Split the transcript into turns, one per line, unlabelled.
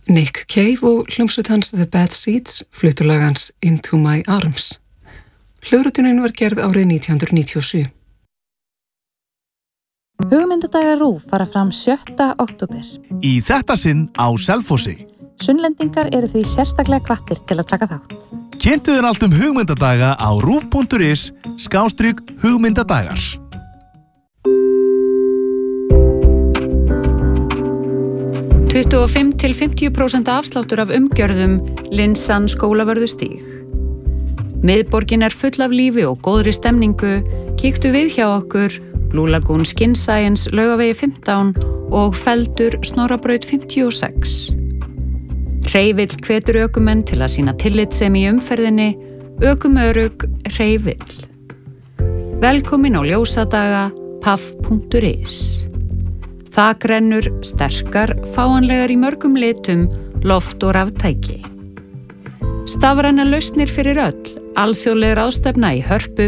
Nick Cave og hljómsveit hans The Bad Seeds fluttu lag hans Into My Arms. Hljóðritunin var gerð árið 1997.
Hugmyndadagar RÚV fara fram 7. október.
Í þetta sinn á Selfossi.
Sunnlendingar eru því sérstaklega hvattir til að taka þátt.
Kynntu þér allt hugmyndadaga á rúv.is/hugmyndadagar.
–25 til 50% afsláttur af umgjörðum Linsan Skólavörðustíg. Miðborgin er full af lífi og góðri stemningu. Kíktu við hjá okkur Blue Lagoon Skin Science Laugavegi 15 og Feldur Snorrabraut 56. Hreyvill hvetur ökumenn til að sýna tillitssemi í umferðinni. Ökumörugg Hreyvill. Velkomin á ljósadaga paff.is. Þakrennur, sterkar, fáanlegar í mörgum litum, loft og raftæki. Stafrænar lausnir fyrir öll, alþjóðleg ráðstefna í Hörpu